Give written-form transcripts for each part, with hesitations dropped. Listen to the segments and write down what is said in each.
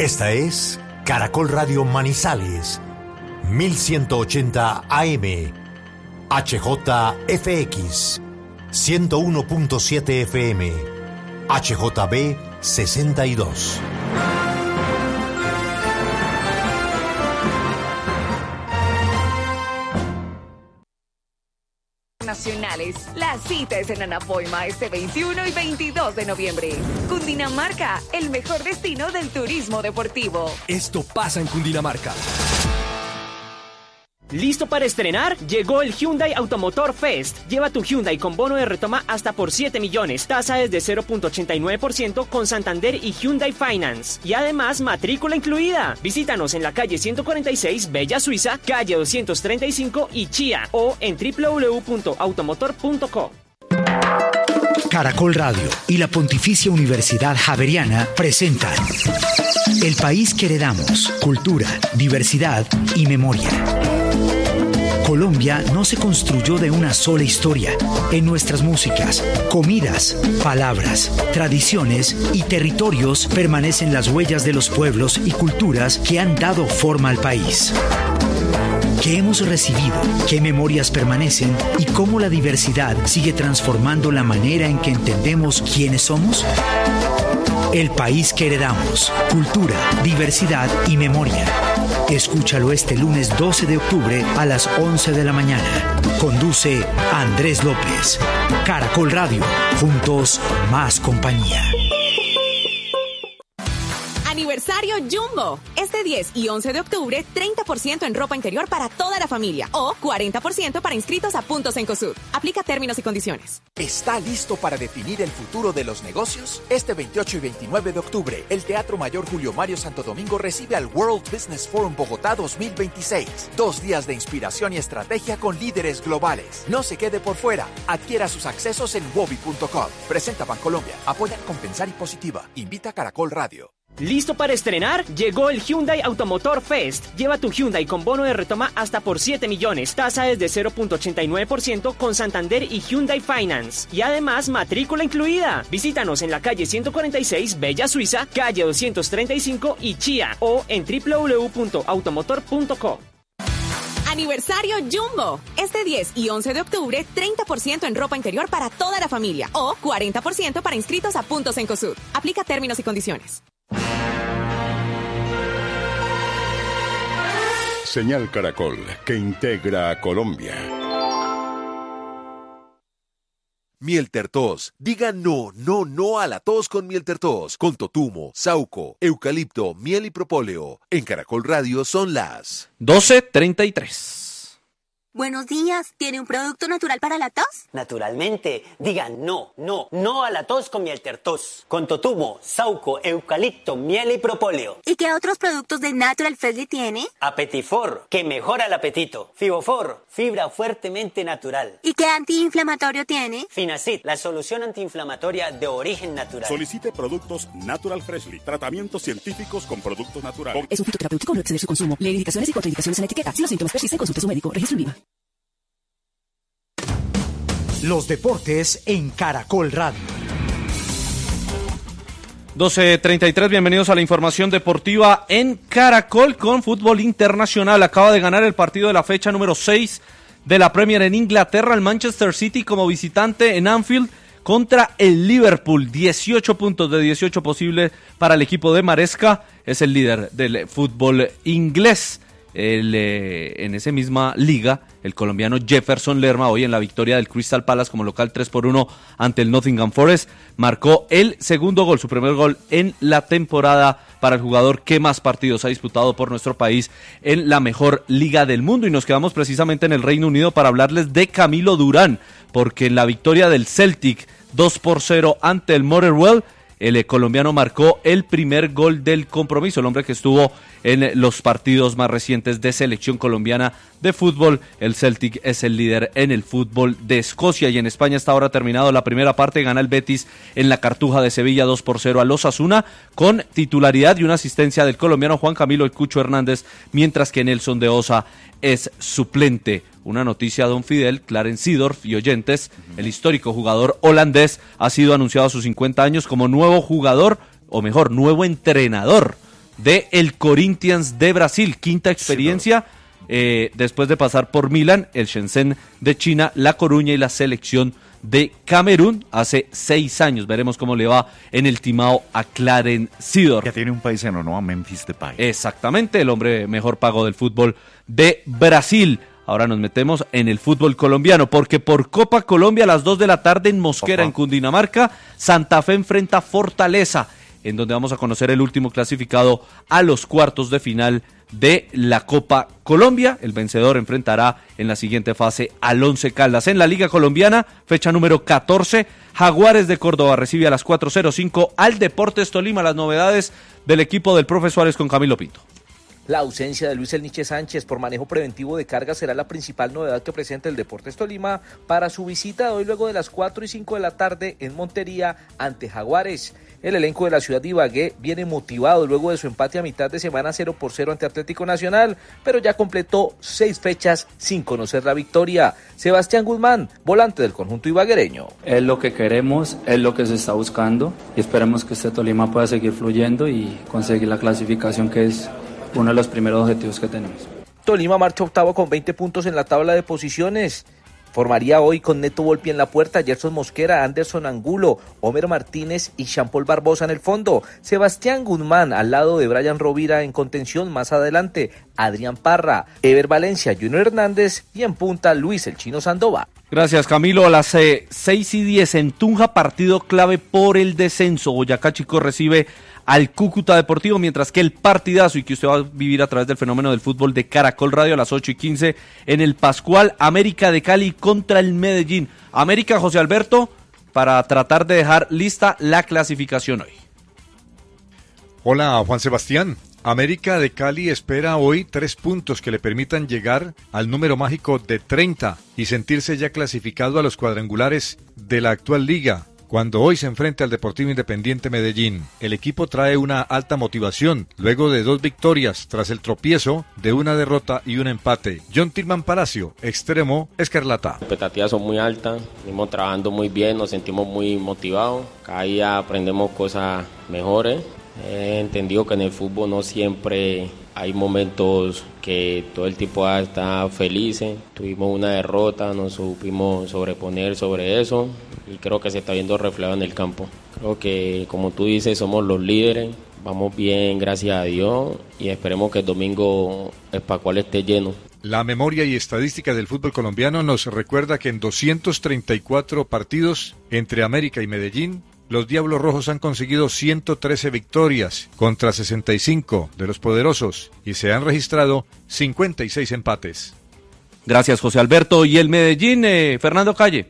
Esta es Caracol Radio Manizales, 1180 AM, HJFX, 101.7 FM, HJB 62. Nacionales. La cita es en Anapoima este 21 y 22 de noviembre. Cundinamarca, el mejor destino del turismo deportivo. Esto pasa en Cundinamarca. ¿Listo para estrenar? Llegó el Hyundai Automotor Fest. Lleva tu Hyundai con bono de retoma hasta por 7 millones. Tasa es de 0.89% con Santander y Hyundai Finance. Y además, matrícula incluida. Visítanos en la calle 146, Bella Suiza, calle 235 y Chía, o en www.automotor.co. Caracol Radio y la Pontificia Universidad Javeriana presentan El País que Heredamos, Cultura, Diversidad y Memoria. Colombia no se construyó de una sola historia. En nuestras músicas, comidas, palabras, tradiciones y territorios permanecen las huellas de los pueblos y culturas que han dado forma al país. ¿Qué hemos recibido? ¿Qué memorias permanecen? ¿Y cómo la diversidad sigue transformando la manera en que entendemos quiénes somos? El País que Heredamos, Cultura, Diversidad y Memoria. Escúchalo este lunes 12 de octubre a las 11 de la mañana. Conduce Andrés López. Caracol Radio. Juntos, más compañía. Aniversario Jumbo. Este 10 y 11 de octubre, 30% en ropa interior para toda la familia o 40% para inscritos a puntos en COSUD. Aplica términos y condiciones. ¿Está listo para definir el futuro de los negocios? Este 28 y 29 de octubre, el Teatro Mayor Julio Mario Santo Domingo recibe al World Business Forum Bogotá 2026. 2 días de inspiración y estrategia con líderes globales. No se quede por fuera. Adquiera sus accesos en wobi.com. Presenta Bancolombia. Apoya Compensar y Positiva. Invita Caracol Radio. ¿Listo para estrenar? Llegó el Hyundai Automotor Fest. Lleva tu Hyundai con bono de retoma hasta por 7 millones. Tasa es de 0.89% con Santander y Hyundai Finance. Y además, matrícula incluida. Visítanos en la calle 146, Bella Suiza, calle 235 y Chía, o en www.automotor.co. Aniversario Jumbo. Este 10 y 11 de octubre, 30% en ropa interior para toda la familia o 40% para inscritos a puntos en COSUD. Aplica términos y condiciones. Señal Caracol, que integra a Colombia. Miel Tertos. Diga no, no, no a la tos con Miel Tertos. Con totumo, sauco, eucalipto, miel y propóleo. En Caracol Radio son las 12:33. Buenos días, ¿tiene un producto natural para la tos? Naturalmente, digan no, no, no a la tos con Miel Tertos. Con totumo, sauco, eucalipto, miel y propóleo. ¿Y qué otros productos de Natural Freshly tiene? Apetifor, que mejora el apetito. Fibofor, fibra fuertemente natural. ¿Y qué antiinflamatorio tiene? Finacid, la solución antiinflamatoria de origen natural. Solicite productos Natural Freshly, tratamientos científicos con productos naturales. Es un fitoterapéutico, no exceder su consumo. Lee indicaciones y contraindicaciones en la etiqueta. Si los síntomas persisten, consulte a su médico. Registro en Viva. Los deportes en Caracol Radio. 12:33, bienvenidos a la información deportiva en Caracol con fútbol internacional. Acaba de ganar el partido de la fecha número 6 de la Premier en Inglaterra, el Manchester City como visitante en Anfield contra el Liverpool. 18 puntos de 18 posibles para el equipo de Maresca, es el líder del fútbol inglés. En esa misma liga, el colombiano Jefferson Lerma, hoy en la victoria del Crystal Palace como local 3-1 ante el Nottingham Forest, marcó el segundo gol, su primer gol en la temporada para el jugador que más partidos ha disputado por nuestro país en la mejor liga del mundo. Y nos quedamos precisamente en el Reino Unido para hablarles de Camilo Durán, porque en la victoria del Celtic 2-0 ante el Motherwell, el colombiano marcó el primer gol del compromiso, el hombre que estuvo en los partidos más recientes de selección colombiana de fútbol. El Celtic es el líder en el fútbol de Escocia, y en España está ahora terminado la primera parte, gana el Betis en la Cartuja de Sevilla 2-0 al Osasuna, con titularidad y una asistencia del colombiano Juan Camilo El Cucho Hernández, mientras que Nelson de Osa es suplente. Una noticia, don Fidel, Clarence Seedorf y oyentes, el histórico jugador holandés ha sido anunciado a sus 50 años como nuevo jugador, o mejor, nuevo entrenador de el Corinthians de Brasil, quinta experiencia después de pasar por Milán, el Shenzhen de China, La Coruña y la selección de Camerún hace 6 años. Veremos cómo le va en el timao a Clarence Seedorf. Ya tiene un paisano, ¿no? A Memphis Depay. Exactamente, el hombre mejor pago del fútbol de Brasil. Ahora nos metemos en el fútbol colombiano, porque por Copa Colombia a las 2 de la tarde en Mosquera, en Cundinamarca, Santa Fe enfrenta a Fortaleza, en donde vamos a conocer el último clasificado a los cuartos de final de la Copa Colombia. El vencedor enfrentará en la siguiente fase al Once Caldas. En la Liga Colombiana, fecha número 14, Jaguares de Córdoba recibe a las 4:05 al Deportes Tolima. Las novedades del equipo del Profe Suárez con Camilo Pinto. La ausencia de Luis Elniche Sánchez por manejo preventivo de carga será la principal novedad que presenta el Deportes Tolima para su visita de hoy luego de las 4:05 de la tarde en Montería ante Jaguares. El elenco de la ciudad de Ibagué viene motivado luego de su empate a mitad de semana 0-0 ante Atlético Nacional, pero ya completó 6 fechas sin conocer la victoria. Sebastián Guzmán, volante del conjunto ibaguereño. Es lo que queremos, es lo que se está buscando y esperemos que este Tolima pueda seguir fluyendo y conseguir la clasificación, que es uno de los primeros objetivos que tenemos. Tolima marcha octavo con 20 puntos en la tabla de posiciones. Formaría hoy con Neto Volpi en la puerta, Gerson Mosquera, Anderson Angulo, Homer Martínez y Jean-Paul Barbosa en el fondo. Sebastián Guzmán al lado de Brian Rovira en contención, más adelante Adrián Parra, Ever Valencia, Junior Hernández y en punta Luis el Chino Sandoval. Gracias, Camilo. A las 6:10 en Tunja, partido clave por el descenso. Boyacá Chico recibe al Cúcuta Deportivo, mientras que el partidazo y que usted va a vivir a través del fenómeno del fútbol de Caracol Radio a las 8:15 en el Pascual, América de Cali contra el Medellín. América, José Alberto, para tratar de dejar lista la clasificación hoy. Hola, Juan Sebastián. América de Cali espera hoy 3 puntos que le permitan llegar al número mágico de 30 y sentirse ya clasificado a los cuadrangulares de la actual liga. Cuando hoy se enfrenta al Deportivo Independiente Medellín, el equipo trae una alta motivación, luego de 2 victorias tras el tropiezo de una derrota y un empate. John Tillman Palacio, extremo escarlata. Las expectativas son muy altas, venimos trabajando muy bien, nos sentimos muy motivados, cada día aprendemos cosas mejores. He entendido que en el fútbol no siempre hay momentos que todo el tiempo está feliz. Tuvimos una derrota, nos supimos sobreponer sobre eso y creo que se está viendo reflejado en el campo. Creo que, como tú dices, somos los líderes, vamos bien, gracias a Dios, y esperemos que el domingo el Pascual esté lleno. La memoria y estadística del fútbol colombiano nos recuerda que en 234 partidos entre América y Medellín, los Diablos Rojos han conseguido 113 victorias contra 65 de los poderosos y se han registrado 56 empates. Gracias, José Alberto. Y el Medellín, Fernando Calle.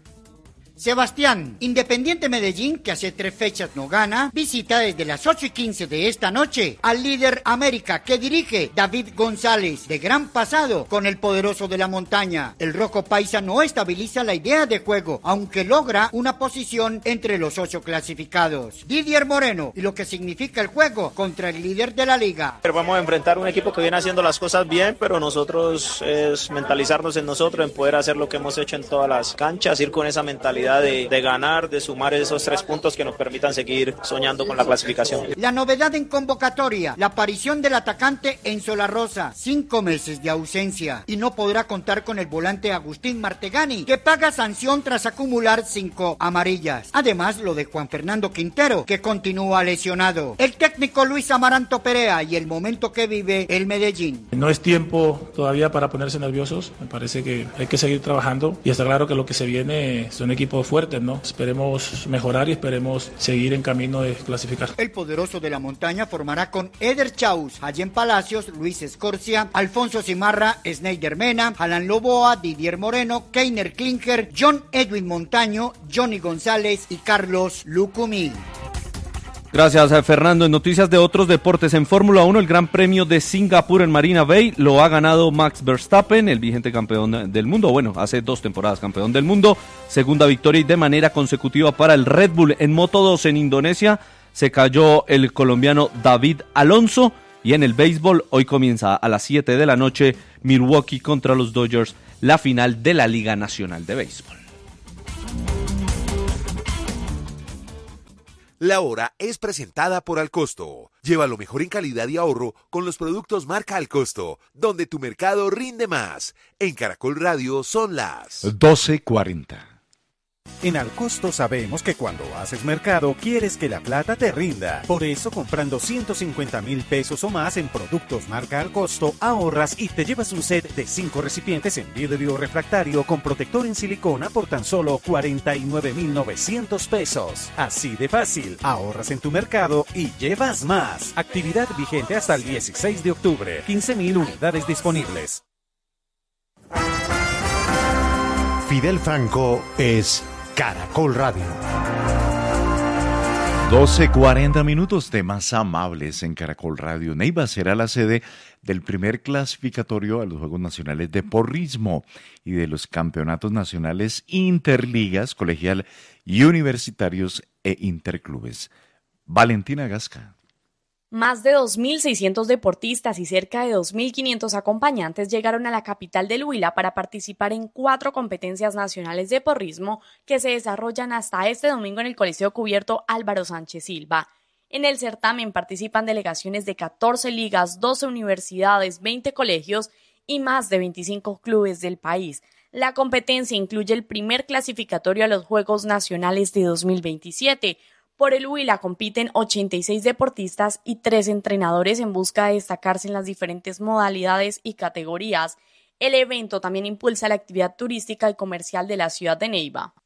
Sebastián, Independiente Medellín, que hace 3 fechas no gana, visita desde las 8:15 de esta noche al líder América, que dirige David González, de gran pasado con el poderoso de la montaña. El rojo paisa no estabiliza la idea de juego, aunque logra una posición entre los 8 clasificados. Didier Moreno, y lo que significa el juego contra el líder de la liga. Pero vamos a enfrentar un equipo que viene haciendo las cosas bien, pero nosotros es mentalizarnos en nosotros, en poder hacer lo que hemos hecho en todas las canchas, ir con esa mentalidad de ganar, de sumar esos 3 puntos que nos permitan seguir soñando con la clasificación. La novedad en convocatoria, la aparición del atacante Enzo La Rosa, 5 meses de ausencia, y no podrá contar con el volante Agustín Martegani, que paga sanción tras acumular 5 amarillas. Además, lo de Juan Fernando Quintero, que continúa lesionado. El técnico Luis Amaranto Perea y el momento que vive el Medellín. No es tiempo todavía para ponerse nerviosos, me parece que hay que seguir trabajando y está claro que lo que se viene son equipos fuertes, ¿no? Esperemos mejorar y esperemos seguir en camino de clasificar. El poderoso de la montaña formará con Eder Chaus, Allen Palacios, Luis Escorcia, Alfonso Cimarra, Sneider Mena, Alan Loboa, Didier Moreno, Keiner Klinker, John Edwin Montaño, Johnny González y Carlos Lucumí. Gracias, Fernando. En noticias de otros deportes, en Fórmula 1, el Gran Premio de Singapur en Marina Bay lo ha ganado Max Verstappen, el vigente campeón del mundo. Bueno, hace 2 temporadas campeón del mundo. Segunda victoria y de manera consecutiva para el Red Bull. En Moto 2 en Indonesia se cayó el colombiano David Alonso. Y en el béisbol, hoy comienza a las 7 de la noche Milwaukee contra los Dodgers, la final de la Liga Nacional de Béisbol. La hora es presentada por Alcosto. Lleva lo mejor en calidad y ahorro con los productos marca Alcosto, donde tu mercado rinde más. En Caracol Radio son las 12:40. En Alcosto sabemos que cuando haces mercado quieres que la plata te rinda. Por eso, comprando 150,000 pesos o más en productos marca Alcosto, ahorras y te llevas un set de 5 recipientes en vidrio refractario con protector en silicona por tan solo 49,900 pesos. Así de fácil, ahorras en tu mercado y llevas más. Actividad vigente hasta el 16 de octubre. 15,000 unidades disponibles. Fidel Franco es Caracol Radio. 12:40, temas amables en Caracol Radio. Neiva será la sede del primer clasificatorio a los Juegos Nacionales de Porrismo y de los campeonatos nacionales interligas, colegial y universitarios e interclubes. Valentina Gasca. Más de 2.600 deportistas y cerca de 2.500 acompañantes llegaron a la capital del Huila para participar en 4 competencias nacionales de porrismo que se desarrollan hasta este domingo en el Coliseo Cubierto Álvaro Sánchez Silva. En el certamen participan delegaciones de 14 ligas, 12 universidades, 20 colegios y más de 25 clubes del país. La competencia incluye el primer clasificatorio a los Juegos Nacionales de 2027. Por el Huila compiten 86 deportistas y 3 entrenadores en busca de destacarse en las diferentes modalidades y categorías. El evento también impulsa la actividad turística y comercial de la ciudad de Neiva.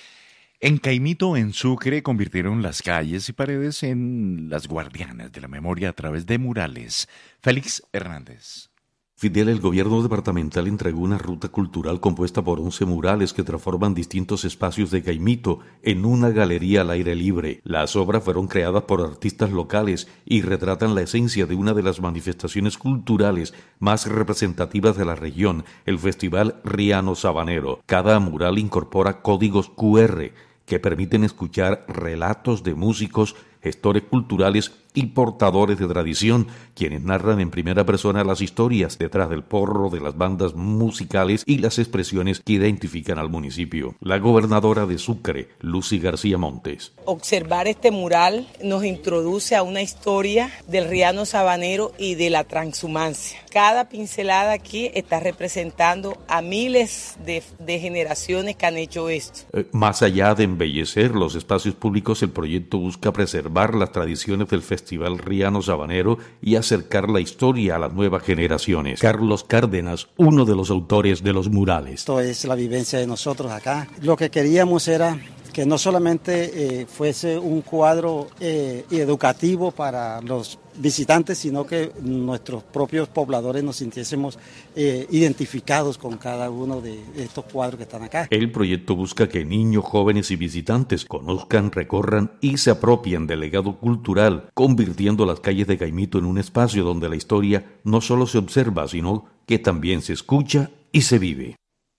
En Caimito, en Sucre, convirtieron las calles y paredes en las guardianas de la memoria a través de murales. Félix Hernández. Fidel, el gobierno departamental entregó una ruta cultural compuesta por 11 murales que transforman distintos espacios de Caimito en una galería al aire libre. Las obras fueron creadas por artistas locales y retratan la esencia de una de las manifestaciones culturales más representativas de la región, el Festival Riano Sabanero. Cada mural incorpora códigos QR que permiten escuchar relatos de músicos, gestores culturales y portadores de tradición, quienes narran en primera persona las historias detrás del porro de las bandas musicales y las expresiones que identifican al municipio. La gobernadora de Sucre, Lucy García Montes. Observar este mural nos introduce a una historia del Riano Sabanero y de la transhumancia. Cada pincelada aquí está representando a miles de generaciones que han hecho esto. Más allá de embellecer los espacios públicos, el proyecto busca preservar las tradiciones del Festival Riano Sabanero y acercar la historia a las nuevas generaciones. Carlos Cárdenas, uno de los autores de los murales. Esto es la vivencia de nosotros acá. Lo que queríamos era que no solamente fuese un cuadro educativo para los visitantes, sino que nuestros propios pobladores nos sintiésemos identificados con cada uno de estos cuadros que están acá. El proyecto busca que niños, jóvenes y visitantes conozcan, recorran y se apropien del legado cultural, convirtiendo las calles de Caimito en un espacio donde la historia no solo se observa, sino que también se escucha y se vive.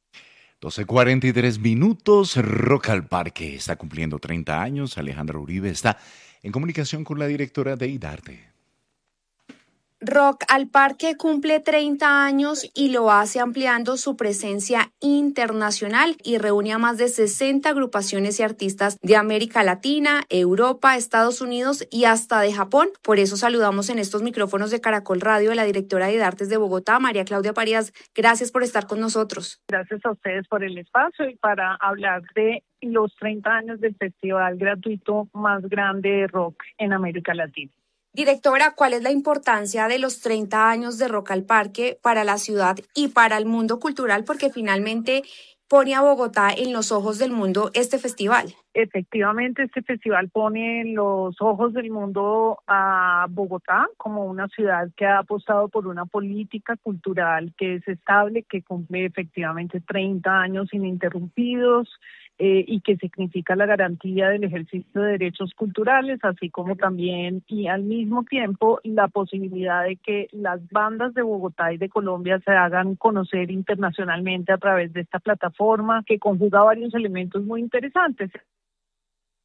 12:43, Rock al Parque está cumpliendo 30 años. Alejandra Uribe está en comunicación con la directora de IDARTE. Rock al Parque cumple 30 años y lo hace ampliando su presencia internacional y reúne a más de 60 agrupaciones y artistas de América Latina, Europa, Estados Unidos y hasta de Japón. Por eso saludamos en estos micrófonos de Caracol Radio a la directora de IDARTES de Bogotá, María Claudia Parías. Gracias por estar con nosotros. Gracias a ustedes por el espacio y para hablar de los 30 años del festival gratuito más grande de rock en América Latina. Directora, ¿cuál es la importancia de los 30 años de Rock al Parque para la ciudad y para el mundo cultural? Porque finalmente pone a Bogotá en los ojos del mundo este festival. Efectivamente, este festival pone en los ojos del mundo a Bogotá como una ciudad que ha apostado por una política cultural que es estable, que cumple efectivamente 30 años ininterrumpidos, y que significa la garantía del ejercicio de derechos culturales, así como también y al mismo tiempo la posibilidad de que las bandas de Bogotá y de Colombia se hagan conocer internacionalmente a través de esta plataforma que conjuga varios elementos muy interesantes.